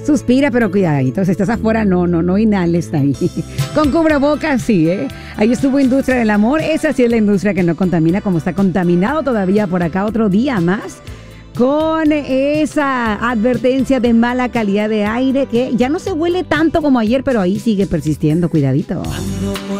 Suspira, pero cuidadito. Si estás afuera, no inhales ahí. Con cubrebocas, sí, ¿eh? Ahí estuvo Industria del Amor. Esa sí es la industria que no contamina, como está contaminado todavía por acá otro día más. Con esa advertencia de mala calidad de aire que ya no se huele tanto como ayer, pero ahí sigue persistiendo. Cuidadito.